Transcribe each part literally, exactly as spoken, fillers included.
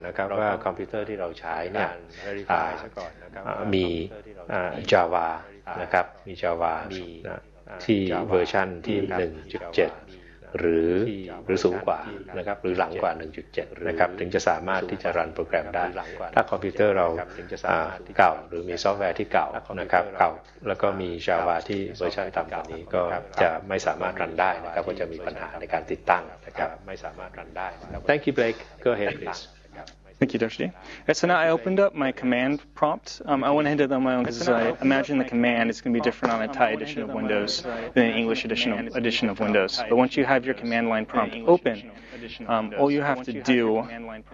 นะครับว่าคอมพิวเตอร์ที่เราใช้เนี่ยมี Java นะครับมี Java ที่เวอร์ชันที่ หนึ่งจุดเจ็ด หรือหรือสูงกว่านะครับหรือหลังกว่า หนึ่งจุดเจ็ด นะครับถึงจะสามารถที่จะรันโปรแกรมได้ถ้าคอมพิวเตอร์เราเก่าหรือมีซอฟต์แวร์ที่เก่านะครับเก่าแล้วก็มี Java ที่เวอร์ชันต่ำกว่านี้ก็จะไม่สามารถรันได้นะครับก็จะมีปัญหาในการติดตั้งนะครับไม่สามารถรันได้ Thank you Blake go ahead please Thank you, Doctor D. Right, so now I opened up my command prompt. Um, I went ahead and did that on my own because I imagine the command is going to be different on a Thai edition of Windows than an English edition of, edition of Windows. But once you have your command line prompt open, um, all you have to do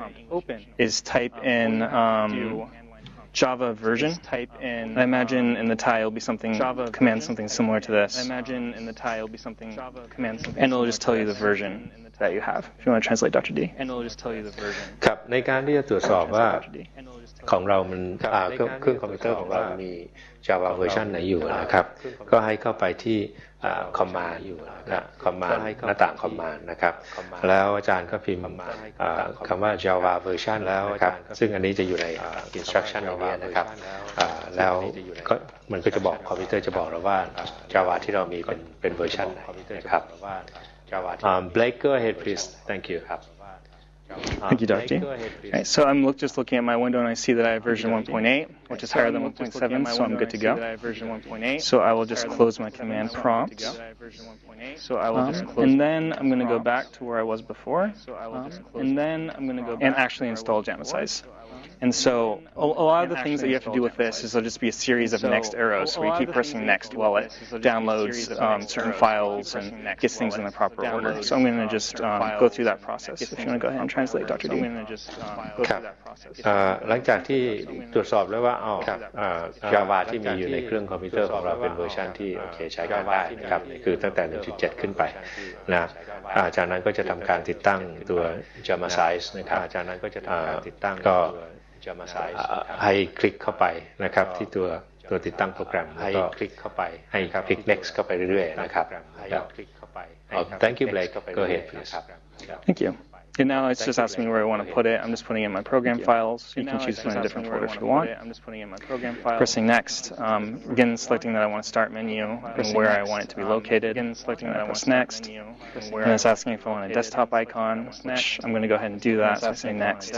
is type in um, Java version. Type in. I imagine in the Thai it'll be something Java command something similar to this. I imagine in the Thai it'll be something command something. And it'll just tell you the version that you have. If you want to translate, Doctor D. And it'll just tell you the version. ครับในการที่จะตรวจสอบว่าของเรามันเครื่องเครื่องคอมพิวเตอร์ของเรามี Java เวอร์ชันไหนอยู่นะครับก็ให้เข้าไปที่คอมมานด์นะคอมมานด์หน้าต่างคอมมานด์นะครับแล้วอาจารย์ก็พิมพ์คำว่า Java เวอร์ชันแล้วนะครับซึ่งอันนี้จะอยู่ใน instruction นี้นะครับแล้วก็มันก็จะบอกคอมพิวเตอร์จะบอกเราว่า Java ที่เรามีเป็นเป็นเวอร์ชันไหนนะครับUm, Blake, go ahead, please. Thank you. Thank you, Doctor D. Right, so I'm look, just looking at my window and I see that I have version one point eight, which is higher than one point seven, so I'm good to go. So I will just close my command prompt. Um, and then I'm going to go back to where I was before. Um, and then I'm going to go and actually install Jamasize. And so a, a lot of the things that you have to do with this is there'll just be a series of next arrows where you keep pressing next while it downloads um, certain files and gets things in the proper order. So I'm going to just um, go through that process. If you want to go ahead and translate, Doctor D. ครับหลังจากที่ตรวจสอบแล้วว่าอ๋อ Java ที่มีอยู่ในเครื่องคอมพิวเตอร์ของเราเป็นเวอร์ชันที่โอเคใช้งานได้นะครับคือตั้งแต่ หนึ่งจุดเจ็ด ขึ้นไปนะจากนั้นก็จะทำการติดตั้งตัว Jamasize นะครับจากนั้นก็จะทำการติดตั้งก็ให้คลิกเข้าไปนะครับที่ตัวตัวติดตั้งโปรแกรมให้คลิกเข้าไปให้คลิก next เข้าไปเรื่อยๆนะครับ Thank you Blake go ahead please Thank you. And now it's just asking me where I want to put it. I'm just putting in my program files. You can choose to put in a different folder if you want. Pressing next. Um, again, selecting that I want to start menu and where I want it to be located. Again, selecting that I press next. And it's asking if I want a desktop icon, which I'm going to go ahead and do that. So I say next.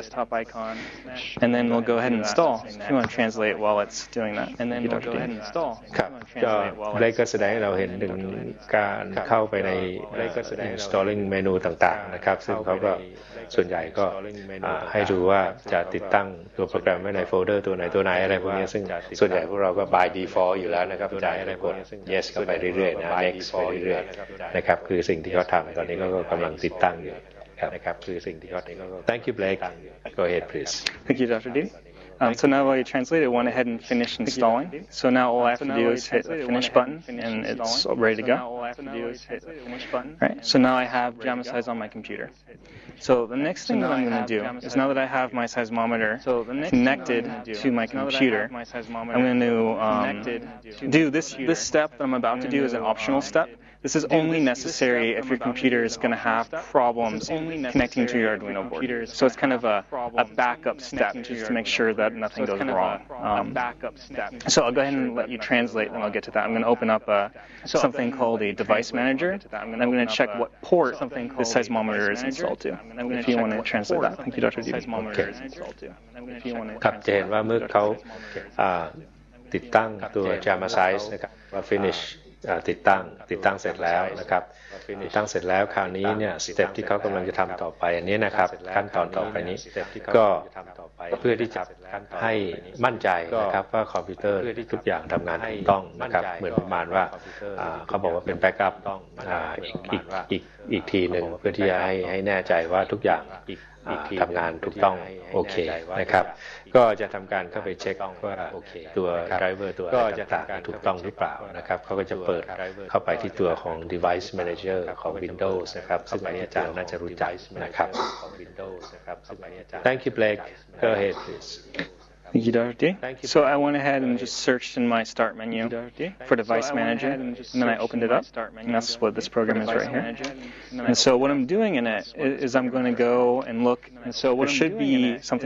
And then we'll go ahead and install. If you want to translate while it's doing that. And then we'll go ahead and install. ครับก็ได้ก็แสดงให้เราเห็นถึงการเข้าไปใน installing เมนูต่างๆนะครับซึ่งเขาก็ส่วนใหญ่ก็ให้ดูว่าจะติดตั้งตัวโปรแกรมไว้ในโฟลเดอร์ตัวไหนตัวไหนอะไรพวกนี้ซึ่งส่วนใหญ่พวกเราก็ by default อยู่แล้วนะครับจะให้กด yes เข้าไปเรื่อยๆนะ next ไปเรื่อยๆนะครับคือสิ่งที่เขาทำตอนนี้ก็กำลังติดตั้งอยู่นะครับคือสิ่งที่เขา Thank you Blake go ahead please Thank you Doctor D. Um, so now while you translate, it went ahead and finished installing. So now all I have to do is hit the finish button, and it's ready to go. Right. So now I have Jamasize on my computer. So the next thing that I'm going to do is now that I have my seismometer connected to my computer, I'm going to um, do this. This step that I'm about to do is an optional step. This is only necessary if your computer is going to have problems connecting to your Arduino board. So it's kind of a, a backup step just to make sure that nothing goes wrong. Um, so I'll go ahead and let you translate, and I'll get to that. I'm going to open up a, something called a device manager, and I'm going to check what port the seismometer is installed to. If you want to translate that. Thank you, Doctor D. Okay. ครับจะเห็นว่าเมื่อเขาติดตั้งตัว Jamasize นะครับว่า finishติดตั้งติดตั้งเสร็จแล้วนะครับติดตั้งเสร็จแล้วคราวนี้เนี่ยสเต็ปที่เขากำลังจะทำต่อไปอันนี้นะครับขั้นตอนต่อไปนี้ก็เพื่อที่จะให้มั่นใจนะครับว่าคอมพิวเตอร์ทุกอย่างทำงานถูกต้องนะครับเหมือนประมาณว่าเขาบอกว่าเป็นแบ็กอัพอีกอีกอีกอีกทีหนึ่งเพื่อที่จะให้ให้แน่ใจว่าทุกอย่างทำงานถูกต้องโอเคนะครับก็จะทำการเข้าไปเช็คว่าตัวไดรเวอร์ตัวอะไรต่างๆถูกต้องหรือเปล่านะครับเขาก็จะเปิดเข้าไปที่ตัวของ device manager ของ Windows นะครับซึ่งอันนี้อาจารย์น่าจะรู้จักนะครับ Thank you Blake go ahead please Thank you, Doctor D. So I went ahead and just searched in my Start menu for Device Manager, and then I opened it up, and that's what this program is right here. And so what I'm doing in it is I'm going to go and look, and so there should be something